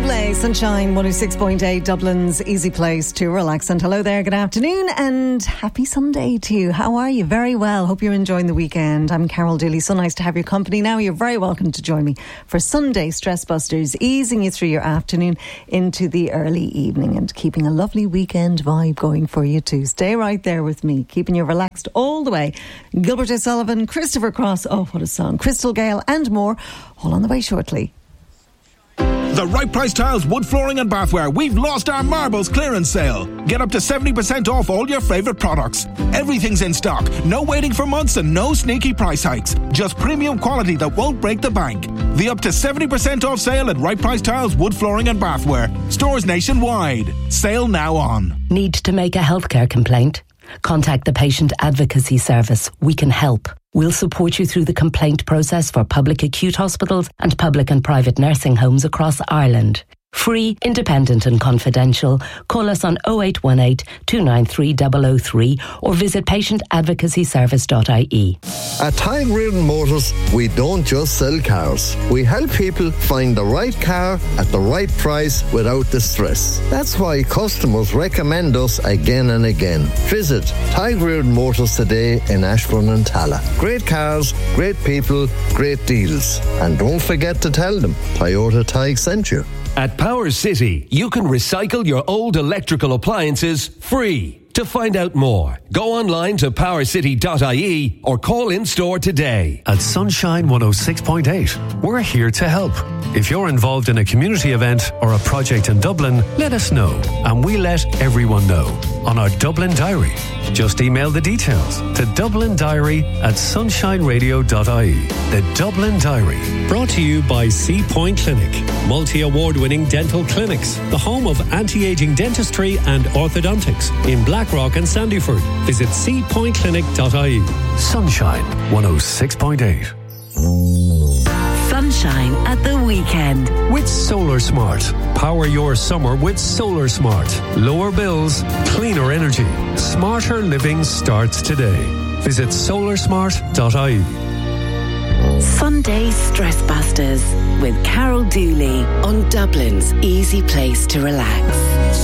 Buble, Sunshine 106.8, Dublin's easy place to relax. And hello there, good afternoon and happy Sunday to you. How are you? Very well. Hope you're enjoying the weekend. I'm Carol Dooley. So nice to have your company now. You're very welcome to join me for Sunday Stress Busters, easing you through your afternoon into the early evening and keeping a lovely weekend vibe going for you too. Stay right there with me, keeping you relaxed all the way. Gilbert O'Sullivan, Christopher Cross, oh what a song, Crystal Gale and more, all on the way shortly. The Right Price Tiles wood flooring and bathware. We've lost our marbles clearance sale. Get up to 70% off all your favourite products. Everything's in stock. No waiting for months and no sneaky price hikes. Just premium quality that won't break the bank. The up to 70% off sale at Right Price Tiles wood flooring and bathware. Stores nationwide. Sale now on. Need to make a healthcare complaint? Contact the Patient Advocacy Service. We can help. We'll support you through the complaint process for public acute hospitals and public and private nursing homes across Ireland. Free, independent and confidential. Call us on 0818 293 003 or visit patientadvocacyservice.ie. At Tig Reardon Motors, we don't just sell cars. We help people find the right car at the right price without the stress. That's why customers recommend us again and again. Visit Tig Reardon Motors today in Ashbourne and Talla. Great cars, great people, great deals. And don't forget to tell them Toyota Tig sent you. At Power City, you can recycle your old electrical appliances free. To find out more, go online to powercity.ie or call in store today. At Sunshine 106.8, we're here to help. If you're involved in a community event or a project in Dublin, let us know and we let everyone know on our Dublin Diary. Just email the details to dublindiary@sunshineradio.ie. The Dublin Diary, brought to you by Sea Point Clinic, multi-award-winning dental clinics, the home of anti-aging dentistry and orthodontics in Blackrock and Sandyford. Visit seapointclinic.ie. Sunshine 106.8. Sunshine at the weekend. With Solar Smart. Power your summer with Solar Smart. Lower bills, cleaner energy. Smarter living starts today. Visit solarsmart.ie. Sunday Stress Busters with Carol Dooley on Dublin's easy place to relax.